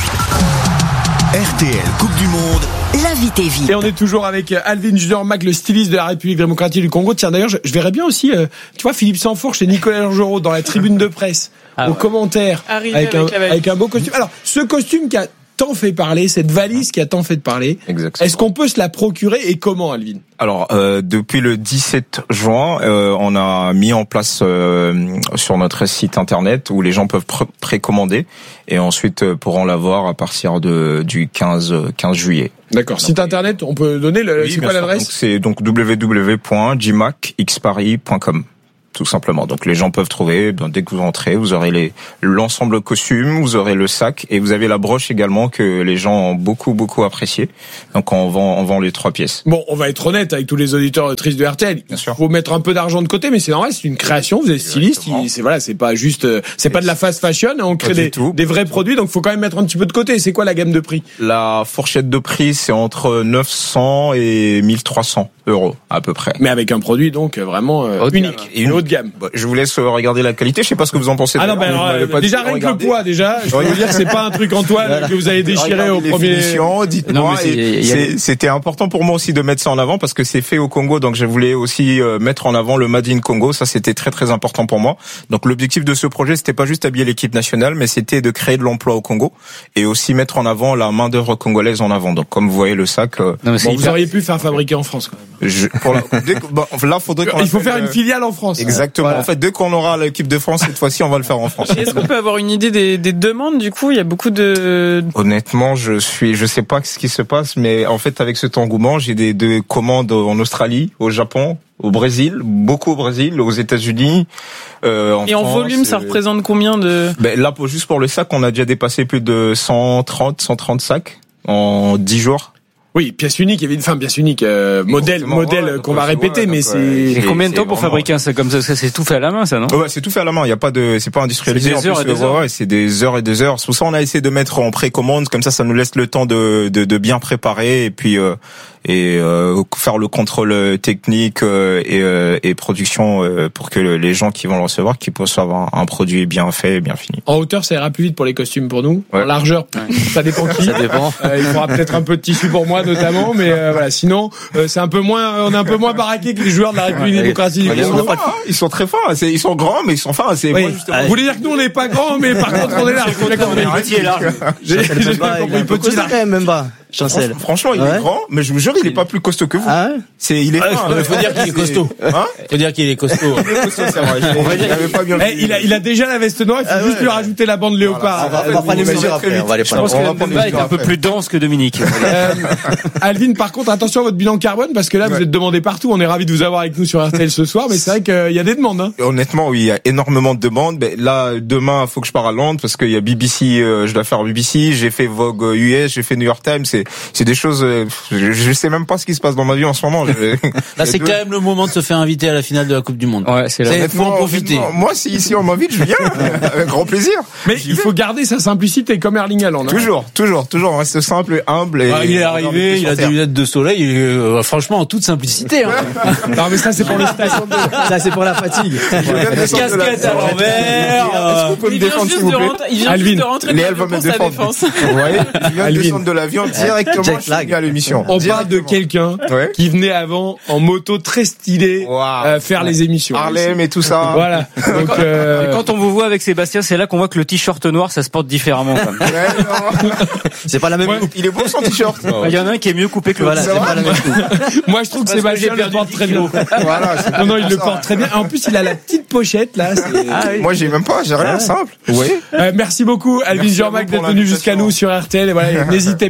R T L Coupe du Monde. L'invité vie. Et on est toujours avec Alvin Junior Mac, le styliste de la République démocratique du Congo. Tiens, d'ailleurs, je, je verrais bien aussi, euh, tu vois, Philippe Sansfourche et Nicolas Georgerot dans la tribune de presse, ah aux ouais. commentaires, avec, avec, un, avec un beau costume. Alors, ce costume qui a tant fait parler, cette valise qui a tant fait parler, exactement. Est-ce qu'on peut se la procurer et comment, Alvin? Alors, euh, depuis le dix-sept juin, euh, on a mis en place euh, sur notre site internet où les gens peuvent pr- précommander et ensuite euh, pourront l'avoir à partir de du quinze juillet. D'accord. Donc, site internet, on peut donner le, oui, c'est quoi l'adresse? Donc, c'est donc w w w point j mac x paris point com. Tout simplement. Donc les gens peuvent trouver, dès que vous entrez, vous aurez les, l'ensemble costume, vous aurez le sac et vous avez la broche également que les gens ont beaucoup, beaucoup apprécié. Donc on vend, on vend les trois pièces. Bon, on va être honnête avec tous les auditeurs et auditrices de R T L. Il faut mettre un peu d'argent de côté, mais c'est normal, c'est une création, vous êtes styliste, il, c'est voilà, c'est pas juste, c'est pas de la fast fashion, on crée des, des vrais produits, donc faut quand même mettre un petit peu de côté. C'est quoi la gamme de prix? La fourchette de prix, c'est entre neuf cents et mille trois cents euros, à peu près. Mais avec un produit, donc, vraiment euh, unique. Et une haut de gamme. Je vous laisse regarder la qualité. Je sais pas ce que vous en pensez. Ah non, ben alors, euh, déjà rien que le poids, déjà. Je veux dire, c'est pas un truc en toile voilà. que vous avez déchiré au premier. Dites-moi. Et c'était important pour moi aussi de mettre ça en avant parce que c'est fait au Congo, donc je voulais aussi mettre en avant le Made in Congo. Ça, c'était très très important pour moi. Donc l'objectif de ce projet, c'était pas juste habiller l'équipe nationale, mais c'était de créer de l'emploi au Congo et aussi mettre en avant la main d'œuvre congolaise en avant. Donc comme vous voyez le sac. Non, bon, vous hyper... auriez pu faire fabriquer en France quand même. Je, pour la, dès que, bon, là, faudrait qu'on il faut faire une filiale en France. Exactement. Voilà. En fait, dès qu'on aura l'équipe de France cette fois-ci, on va le faire en France. Est-ce qu'on peut avoir une idée des, des demandes du coup? Il y a beaucoup de. Honnêtement, je suis, je sais pas ce qui se passe, mais en fait, avec cet engouement, j'ai des, des commandes en Australie, au Japon, au Brésil, beaucoup au Brésil, aux États-Unis. Euh, en Et en France, volume, ça représente combien de? Ben là, pour, juste pour le sac, on a déjà dépassé plus de cent trente, cent trente sacs en dix jours. Oui, pièce unique, évidemment, enfin pièce unique, euh, modèle, modèle ouais, qu'on va répéter, ouais, mais c'est. Et c'est, combien de temps pour vraiment... fabriquer un sac comme ça? C'est tout fait à la main, ça, non? Ouais, c'est tout fait à la main. Il y a pas de, c'est pas industrialisé. C'est des heures en plus, et des heures. Ouais, c'est des heures et des heures. Sous ça, on a essayé de mettre en précommande, comme ça, ça nous laisse le temps de, de, de bien préparer et puis. Euh, et euh, faire le contrôle technique euh, et, euh, et production euh, pour que les gens qui vont le recevoir qu'ils puissent avoir un, un produit bien fait, bien fini. En hauteur, ça ira plus vite pour les costumes pour nous. Ouais. En largeur, ouais. ça dépend qui. Ça dépend. Euh, il faudra peut-être un peu de tissu pour moi notamment, mais euh, voilà. Sinon, euh, c'est un peu moins, on est un peu moins baraqué que les joueurs de la République ouais, démocratique du Congo. Ils sont très fins. C'est, ils sont grands, mais ils sont fins. C'est oui. moi, justement. Vous voulez dire que nous on n'est pas grands, mais par contre on est large. On est petit et large. J'ai compris petit large. Même pas. Chancel. Franchement, il ouais. est grand, mais je vous jure, il est pas plus costaud que vous. Ah ouais c'est, il est. Ah, fin, il faut, hein, dire qu'il est costaud. Hein faut dire qu'il est costaud. Il est costaud, c'est vrai. On va dire qu'il avait pas bien. Eh, il a, il a déjà la veste noire. Il faut ah juste ouais. lui rajouter la bande léopard. Voilà. On va prendre les mesures après. On va les prendre. Je pense que Mbemba est un peu plus dense que Dominique. euh, Alvin, par contre, attention à votre bilan carbone parce que là, ouais. vous êtes demandé partout. On est ravis de vous avoir avec nous sur R T L ce soir, mais c'est vrai qu'il y a des demandes. Hein. Honnêtement, oui, il y a énormément de demandes. Mais là, demain, il faut que je parte à Londres parce qu'il y a B B C. Euh, je dois faire B B C. J'ai fait Vogue U S. J'ai fait New York Times. C'est, c'est des choses. Euh, je, je sais même pas ce qui se passe dans ma vie en ce moment. Je... Là, c'est deux... quand même le moment de se faire inviter à la finale de la Coupe du Monde. Ouais, c'est là. Il faut en profiter. Moi, si ici on m'invite, je viens avec grand plaisir. Mais J'y il vais. faut garder sa simplicité comme Erling Haaland. Hein. Toujours, toujours, toujours. On reste simple et humble. Et ah, il est arrivé, il a des lunettes de soleil. Il est, euh, franchement, en toute simplicité. Hein. Non, mais ça, c'est pour le stage. Ça, c'est pour la fatigue. Casquette à l'envers. Est-ce qu'on peut me défendre, s'il vous plaît? Il vient juste de rentrer pour sa défense. Vous voyez, il vient de descendre de l'avion directement. Je suis à l'émission. On parle de quelqu'un ouais. qui venait avant en moto très stylé wow. euh, faire ouais. les émissions. Harlem et tout ça. Voilà. Donc, quand, euh... quand on vous voit avec Sébastien, c'est là qu'on voit que le t-shirt noir, ça se porte différemment. Quand même. Ouais, c'est pas la même ouais. coupe. Il est beau son t-shirt. Il y en a un qui est mieux coupé que l'autre. Voilà, c'est pas la même coupe. Moi, je trouve que Sébastien le porte très bien. Voilà. Non, non, il le porte très bien. En plus, il a la petite pochette là. Ah, oui. Moi, j'ai même pas, j'ai rien, simple. Oui. Euh, merci beaucoup, Alvin Jean-Mac, d'être venu jusqu'à nous sur R T L. Et voilà, n'hésitez pas.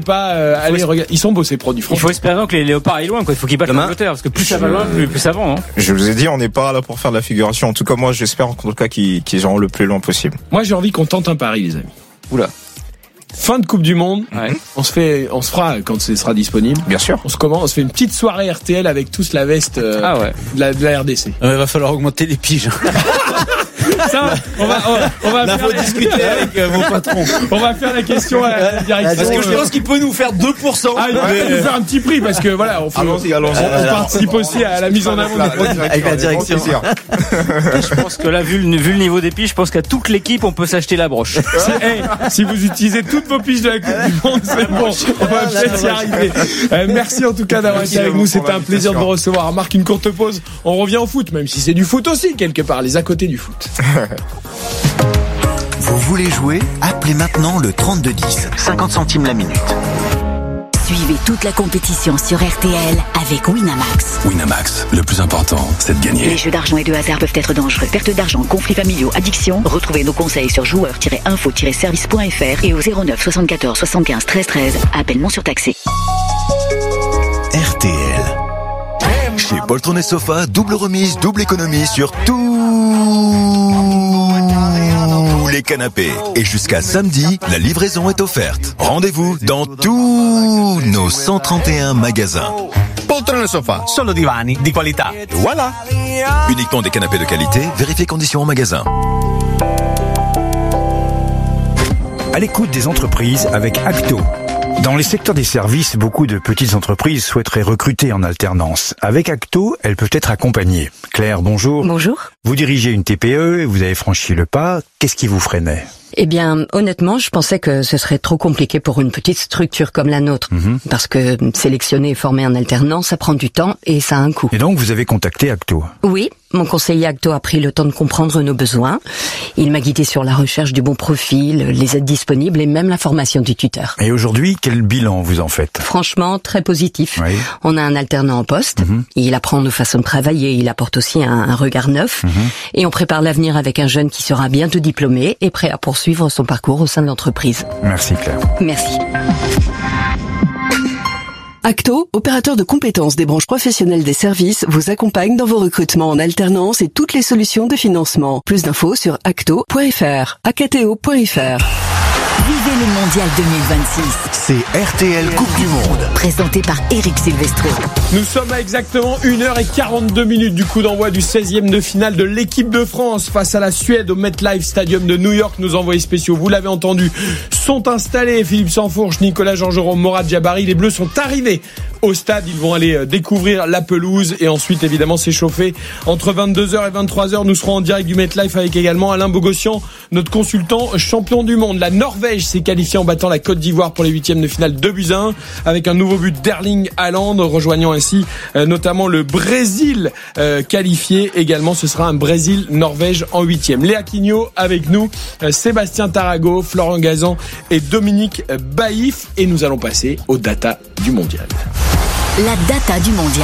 Euh, allez, regarde, ils sont beaux ces produits. Il faut espérer que les léopards aillent loin, quoi. Il faut qu'ils battent l'Angleterre, parce que plus ça va loin, plus, plus ça va. Hein. Je vous ai dit, on n'est pas là pour faire de la figuration. En tout cas, moi, j'espère en tout cas qu'ils, qu'ils iront le plus loin possible. Moi, j'ai envie qu'on tente un pari, les amis. Oula. Fin de Coupe du Monde. Ouais. On se fait, on se fera quand ce sera disponible. Bien sûr. On se commence, on se fait une petite soirée R T L avec tous la veste euh, ah ouais. de, la, de la R D C. Il euh, va falloir augmenter les piges. Ça, on va, on va, on va Là, faire faut discuter avec euh, vos patrons. On va faire la question à la direction. Parce que je pense qu'il peut nous faire deux pour cent. Ah, il peut mais... nous faire un petit prix parce que voilà, on, fait, allons-y, allons-y. on, on participe aussi à la mise en avant des produits. Avec la direction. Je pense que là, vu le, vu le niveau des piges, je pense qu'à toute l'équipe, on peut s'acheter la broche. Si, hey, si vous utilisez toutes vos piges de la Coupe du Monde, c'est bon. On va peut-être y arriver. Euh, merci en tout cas d'avoir été avec nous. C'était un plaisir de vous recevoir. On marque une courte pause. On revient au foot, même si c'est du foot aussi quelque part, les à côté du foot. Vous voulez jouer? Appelez maintenant le trente-deux dix. cinquante centimes la minute. Suivez toute la compétition sur R T L avec Winamax. Winamax, le plus important, c'est de gagner. Les jeux d'argent et de hasard peuvent être dangereux. Perte d'argent, conflits familiaux, addiction. Retrouvez nos conseils sur joueurs tiret info tiret service point f r et au zéro neuf soixante-quatorze soixante-quinze treize treize. Appel non surtaxé. R T L. Chez Poltron et Sofa, double remise, double économie sur tous les canapés. Et jusqu'à samedi, la livraison est offerte. Rendez-vous dans tous nos cent trente et un magasins. Poltrone Sofa, solo divani di qualità. Voilà. Uniquement des canapés de qualité, vérifiez conditions en magasin. À l'écoute des entreprises avec Acto. Dans les secteurs des services, beaucoup de petites entreprises souhaiteraient recruter en alternance. Avec Acto, elles peuvent être accompagnées. Claire, bonjour. Bonjour. Vous dirigez une T P E, vous avez franchi le pas. Qu'est-ce qui vous freinait ? Eh bien, honnêtement, je pensais que ce serait trop compliqué pour une petite structure comme la nôtre. Mmh. Parce que sélectionner et former un alternant, ça prend du temps et ça a un coût. Et donc, vous avez contacté Acto ? Oui, mon conseiller Acto a pris le temps de comprendre nos besoins. Il m'a guidé sur la recherche du bon profil, les aides disponibles et même la formation du tuteur. Et aujourd'hui, quel bilan vous en faites ? Franchement, très positif. Oui. On a un alternant en poste. Mmh. Il apprend nos façons de travailler. Il apporte aussi un, un regard neuf. Mmh. Et on prépare l'avenir avec un jeune qui sera bientôt diplômé et prêt à poursuivre suivre son parcours au sein de l'entreprise. Merci Claire. Merci. Acto, opérateur de compétences des branches professionnelles des services, vous accompagne dans vos recrutements en alternance et toutes les solutions de financement. Plus d'infos sur acto point f r, acto point f r. Vivez le mondial deux mille vingt-six. C'est R T L Coupe du Monde. Présenté par Eric Silvestro. Nous sommes à exactement une heure quarante-deux minutes du coup d'envoi du seizième de finale de l'équipe de France face à la Suède au MetLife Stadium de New York. Nos envoyés spéciaux, vous l'avez entendu, sont installés. Philippe Sansfourche, Nicolas Jean-Jérôme, Morad Jabari. Les Bleus sont arrivés au stade. Ils vont aller découvrir la pelouse et ensuite évidemment s'échauffer. Entre vingt-deux heures et vingt-trois heures, nous serons en direct du MetLife avec également Alain Bogossian, notre consultant champion du monde. La Norvège s'est qualifiée en battant la Côte d'Ivoire pour les huitièmes de finale deux buts à un avec un nouveau but d'Erling Haaland, rejoignant ainsi euh, notamment le Brésil euh, qualifié également. Ce sera un Brésil-Norvège en huitième. Léa Quignot avec nous, euh, Sébastien Tarago, Florent Gazan et Dominique Baïf. Et nous allons passer aux data du mondial. La data du mondial.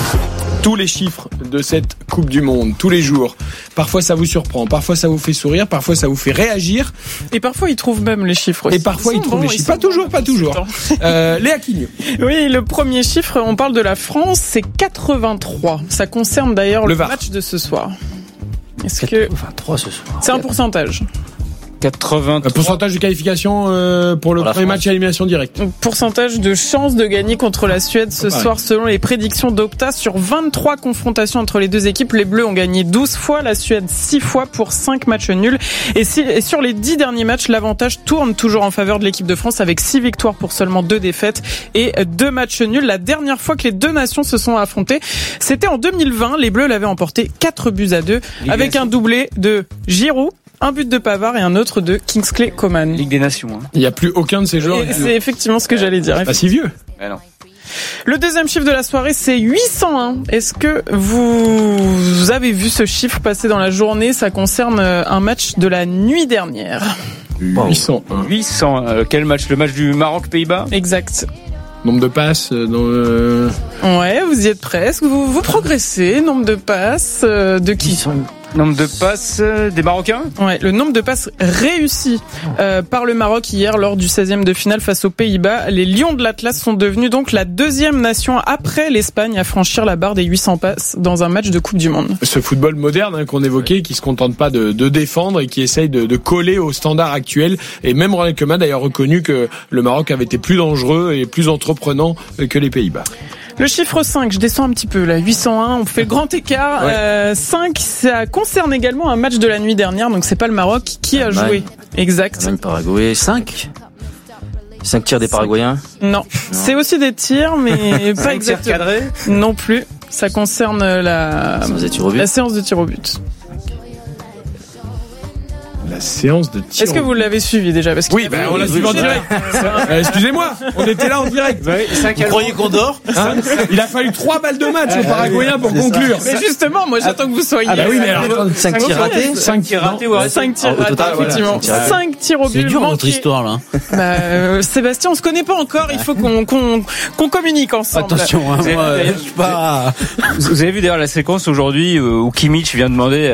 Tous les chiffres de cette Coupe du Monde, tous les jours. Parfois ça vous surprend, parfois ça vous fait sourire, parfois ça vous fait réagir. Et parfois ils trouvent même les chiffres aussi. Et parfois ils, ils trouvent bons, les chiffres. Pas toujours, pas toujours. Euh, Léa Quignot. Oui, le premier chiffre, on parle de la France, c'est quatre-vingt-trois. Ça concerne d'ailleurs le, le match de ce soir. Est-ce quatre-vingt-trois que... ce soir. C'est un pourcentage. quatre-vingts Un pourcentage de qualification euh, pour le pour premier match à élimination directe. Pourcentage de chance de gagner contre la Suède ce ah, soir ouais. selon les prédictions d'Opta. Sur vingt-trois confrontations entre les deux équipes, les Bleus ont gagné douze fois, la Suède six fois pour cinq matchs nuls. Et, si, et sur les dix derniers matchs, l'avantage tourne toujours en faveur de l'équipe de France avec six victoires pour seulement deux défaites et deux matchs nuls. La dernière fois que les deux nations se sont affrontées, c'était en deux mille vingt. Les Bleus l'avaient emporté quatre buts à deux avec un doublé de Giroud, un but de Pavard et un autre de Kingsley Coman. Ligue des Nations. Hein. Il n'y a plus aucun de ces joueurs. C'est effectivement ce que j'allais dire. Pas si vieux. Mais non. Le deuxième chiffre de la soirée, c'est huit cent un. Est-ce que vous avez vu ce chiffre passer dans la journée ? Ça concerne un match de la nuit dernière. huit cent un. huit cent un. Euh, quel match ? Le match du Maroc-Pays-Bas ? Exact. Nombre de passes dans euh... Ouais, vous y êtes presque. Vous, vous progressez. Nombre de passes euh, de qui ? Nombre de passes euh, des Marocains. Ouais, le nombre de passes réussies euh, par le Maroc hier lors du seizième de finale face aux Pays-Bas. Les Lions de l'Atlas sont devenus donc la deuxième nation après l'Espagne à franchir la barre des huit cents passes dans un match de Coupe du Monde. Ce football moderne hein, qu'on évoquait, qui se contente pas de, de défendre et qui essaye de, de coller aux standards actuels. Et même Ronald Koeman a d'ailleurs reconnu que le Maroc avait été plus dangereux et plus entreprenant que les Pays-Bas. Le chiffre cinq, je descends un petit peu là, huit cent un, on fait le grand écart. Ouais. Euh, cinq, ça concerne également un match de la nuit dernière, donc c'est pas le Maroc qui a joué. Exact. Allemagne, Paraguay, cinq cinq tirs des Paraguayens. Non, non. C'est aussi des tirs, mais pas exactement. Cadrés non plus. Ça concerne la, la séance de tir au but. La séance de tir. Est-ce que vous l'avez suivi déjà? Parce que oui, ben on l'a suivi en direct. euh, excusez-moi, on était là en direct. Vous croyez qu'on dort hein? Il a fallu trois balles de match aux Paraguayens pour conclure. Mais justement, moi j'attends que vous soyez. Ah bah oui, mais alors cinq tirs ratés, cinq tirs ratés, ouais. cinq tirs ratés, effectivement. cinq tirs au but. C'est dur notre histoire là. Bah, euh, Sébastien, on se connaît pas encore. Il faut qu'on qu'on qu'on communique ensemble. Attention, hein, moi, je suis pas. Vous avez vu d'ailleurs la séquence aujourd'hui où Kimmich vient demander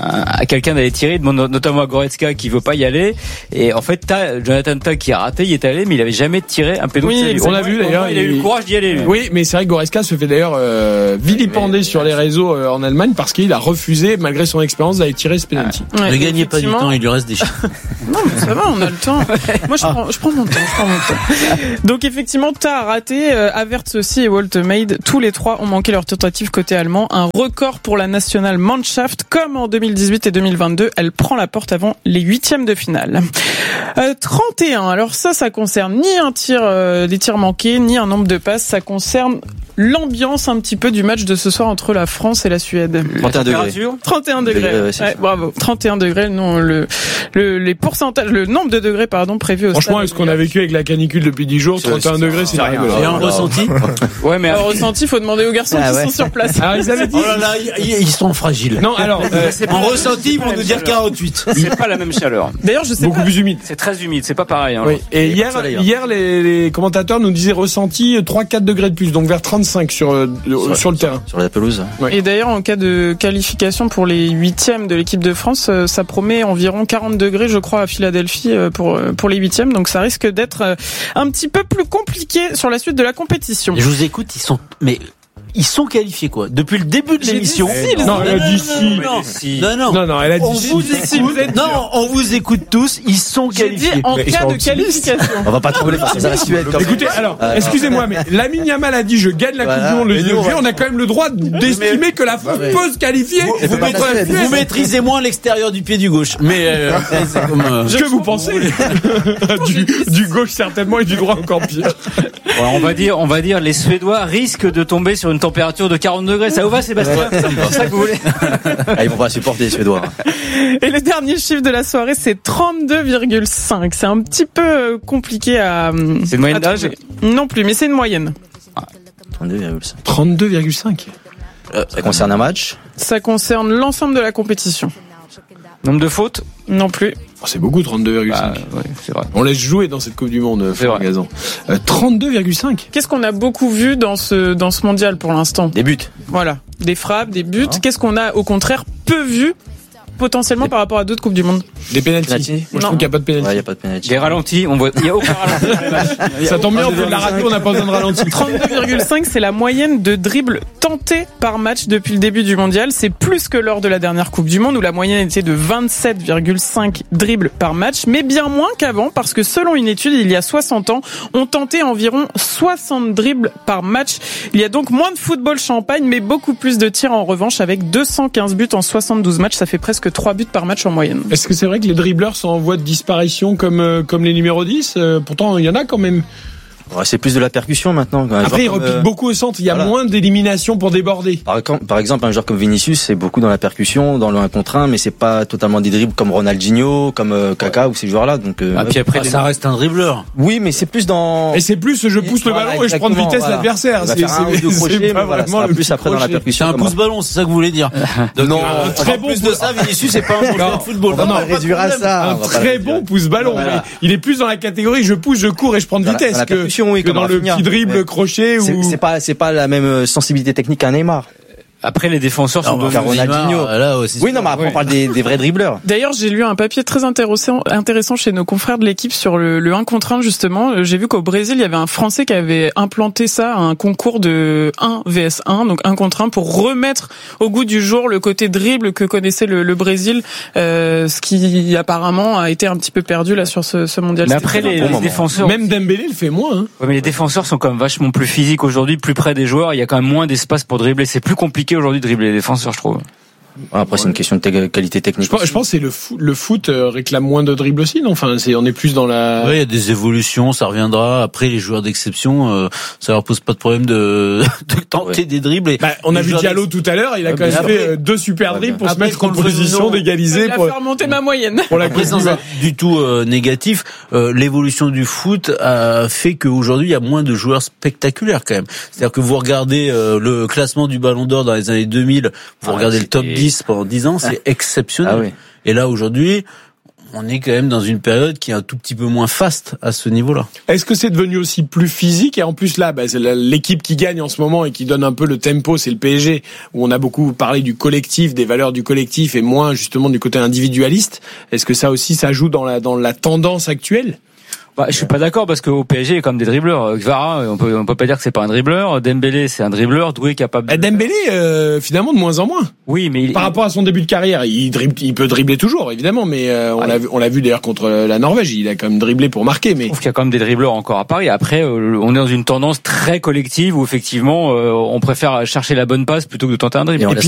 à quelqu'un d'aller tirer, il demande notamment à Goretzka qui veut pas y aller, et en fait t'as Jonathan Tah qui a raté, il est allé mais il avait jamais tiré un péno. Oui, on l'a vu d'ailleurs, il a eu le courage d'y aller lui. Oui, mais c'est vrai que Goretzka se fait d'ailleurs euh, vilipender sur les réseaux euh, en Allemagne parce qu'il a refusé malgré son expérience d'aller tirer ce penalty. Ouais, ne gagnez pas du temps, il lui reste des chiffres. Non mais ça va, on a le temps. Moi je prends, je prends mon temps, je prends mon temps. Donc effectivement Tah a raté, euh, Havertz aussi et Woltemade, tous les trois ont manqué leur tentative côté allemand, un record pour la nationale Mannschaft, comme en deux mille dix-huit et deux mille vingt-deux, elle prend la porte avant les huitièmes de finale. Euh, trente et un. Alors ça, ça concerne ni un tir, euh, des tirs manqués, ni un nombre de passes. Ça concerne l'ambiance un petit peu du match de ce soir entre la France et la Suède. trente et un degrés. trente et un degrés. degrés ouais, ouais, bravo. trente et un degrés. Non, le, le, les pourcentages, le nombre de degrés, pardon, prévus au Franchement, stade. Franchement, est-ce qu'on a vécu avec la canicule depuis dix jours? trente et un degrés, c'est rien. Et un ressenti? Ouais, mais un ressenti, faut demander aux garçons ah, qui ouais. sont sur place. Ah, ils avaient dit. Oh là là, ils sont fragiles. Non, alors, euh, en ressenti, ils vont nous dire quarante-huit. C'est pas la même chaleur. D'ailleurs, je sais beaucoup pas. plus humide. C'est très humide, c'est pas pareil. Hein, oui. Et hier, hier, les, les commentateurs nous disaient ressenti trois quatre degrés de plus, donc vers trente-cinq sur le, sur, sur le terrain. Sur la pelouse. Ouais. Et d'ailleurs, en cas de qualification pour les huitièmes de l'équipe de France, ça promet environ quarante degrés, je crois, à Philadelphie pour, pour les huitièmes. Donc ça risque d'être un petit peu plus compliqué sur la suite de la compétition. Et je vous écoute, ils sont, mais ils sont qualifiés quoi depuis le début de l'émission. Si, non, elle a dit si. Non, non, non, non, elle a dit on si. Vous écoute, non, on vous écoute tous. Ils sont qualifiés. Dit en mais cas de qualification. On va pas trembler face à la Suède. Écoutez, alors, euh, excusez-moi, mais Lamine Yamal a dit je gagne la voilà. Coupe du Monde le deux juillet. On a quand même le droit d'estimer que la France ouais. peut se qualifier. Vous, vous, maîtrisez, vous maîtrisez moins l'extérieur du pied du gauche. Mais euh, c'est comme. Euh, que vous pensez du, du gauche certainement et du droit encore pire. Alors, on va dire, on va dire, les Suédois risquent de tomber sur une température de quarante degrés. Ça vous va, Sébastien? C'est ça que vous voulez? Ah, ils vont pas supporter les Suédois. Et le dernier chiffre de la soirée, c'est trente-deux virgule cinq. C'est un petit peu compliqué à. C'est une moyenne d'âge? Non plus, mais c'est une moyenne. trente-deux virgule cinq. trente-deux virgule cinq. Euh, ça concerne un match? Ça concerne l'ensemble de la compétition. Nombre de fautes? Non plus. Oh, c'est beaucoup, trente-deux virgule cinq. Bah, ouais, c'est vrai. On laisse jouer dans cette Coupe du Monde, Florent Gazan. Euh, trente-deux virgule cinq. Qu'est-ce qu'on a beaucoup vu dans ce, dans ce mondial pour l'instant? Des buts. Voilà. Des frappes, des buts. Ah. Qu'est-ce qu'on a, au contraire, peu vu potentiellement des... par rapport à d'autres Coupes du Monde? Des pénaltys. Moi, je trouve qu'il n'y a pas de pénalty. Ouais, il n'y a pas de pénalty. Des ralentis, on voit, il n'y a aucun ralenti. Ça tombe bien, on fait de la radio, on n'a pas besoin de ralenti. trente-deux virgule cinq, c'est la moyenne de dribbles tentés par match depuis le début du mondial. C'est plus que lors de la dernière Coupe du Monde où la moyenne était de vingt-sept virgule cinq dribbles par match, mais bien moins qu'avant parce que selon une étude, il y a soixante ans, on tentait environ soixante dribbles par match. Il y a donc moins de football champagne, mais beaucoup plus de tirs en revanche avec deux cent quinze buts en soixante-douze matchs. Ça fait presque trois buts par match en moyenne. Est-ce que c'est vrai que les dribbleurs sont en voie de disparition comme, euh, comme les numéros dix? euh, Pourtant, il y en a quand même. Ouais, c'est plus de la percussion maintenant. Un Après, il repique euh... beaucoup au centre. Il y a voilà. moins d'élimination pour déborder. Par, par exemple, un joueur comme Vinicius, c'est beaucoup dans la percussion, dans le un contre un, mais c'est pas totalement des dribbles comme Ronaldinho, comme euh, Kaka ouais. ou ces joueurs-là. Donc, euh, ah, puis après, ça reste un dribbleur. Oui, mais c'est plus dans. Et c'est plus, je pousse et, le voilà, ballon et je prends de vitesse voilà. l'adversaire. C'est un ou deux crochets, mais voilà, ça va plus après dans la percussion. C'est un pouce-ballon, c'est ça que vous voulez dire. Non, très bon. Plus de ça, Vinicius, c'est pas un joueur de football. On va réduire ça. Un très bon pouce-ballon. Il est plus dans la catégorie, je pousse, je cours et je prends de vitesse que dans le dribble crochet ou c'est pas c'est pas la même sensibilité technique qu'un Neymar. Après, les défenseurs sont devenus Ronaldinho. Là aussi. Oui, non, mais après, ouais. on parle des, des vrais dribbleurs. D'ailleurs, j'ai lu un papier très intéressant, intéressant chez nos confrères de l'équipe sur le, le un contre un, justement. J'ai vu qu'au Brésil, il y avait un Français qui avait implanté ça, un concours de un versus un, donc un contre un, pour remettre au goût du jour le côté dribble que connaissait le, le Brésil, euh, ce qui apparemment a été un petit peu perdu là sur ce, ce mondial. Mais après, les, les défenseurs. Même Dembélé le fait moins, hein. Ouais, mais les défenseurs sont quand même vachement plus physiques aujourd'hui, plus près des joueurs. Il y a quand même moins d'espace pour dribbler. C'est plus compliqué aujourd'hui de dribbler les défenseurs, je trouve. Après, ouais. c'est une question de te- qualité technique. Je pense, je pense que c'est le foot, le foot euh, réclame moins de dribble aussi, non? Enfin, c'est, on est plus dans la. Ouais, il y a des évolutions, ça reviendra. Après, les joueurs d'exception, euh, ça leur pose pas de problème de, de tenter ouais. des dribbles. Et bah, on a vu Diallo tout à l'heure, il a ouais, quand même après, fait deux super dribbles pour après, se mettre en position d'égaliser. Il a pour fait remonter ma moyenne. Pour la présence du tout euh, négatif, euh, l'évolution du foot a fait qu'aujourd'hui, il y a moins de joueurs spectaculaires quand même. C'est-à-dire que vous regardez euh, le classement du Ballon d'Or dans les années deux mille, vous ah, regardez c'était... le top dix pendant dix ans, c'est exceptionnel. Ah oui. Et là, aujourd'hui, on est quand même dans une période qui est un tout petit peu moins faste à ce niveau-là. Est-ce que c'est devenu aussi plus physique? Et en plus, là, bah, c'est l'équipe qui gagne en ce moment et qui donne un peu le tempo, c'est le P S G, où on a beaucoup parlé du collectif, des valeurs du collectif et moins justement du côté individualiste. Est-ce que ça aussi, ça joue dans la, dans la tendance actuelle? Bah, je suis pas d'accord parce qu'au P S G il y a quand même des dribbleurs. Kvara, on peut on peut pas dire que c'est pas un dribbleur. Dembélé, c'est un dribbleur. Doué capable. De... Dembélé, euh, finalement de moins en moins. Oui, mais il... par rapport à son début de carrière, il dribble, il peut dribbler toujours, évidemment, mais euh, on ah, l'a vu, on l'a vu d'ailleurs contre la Norvège. Il a quand même dribblé pour marquer. Mais je trouve qu'il y a quand même des dribbleurs encore à Paris. Après, euh, on est dans une tendance très collective où effectivement, euh, on préfère chercher la bonne passe plutôt que de tenter un dribble.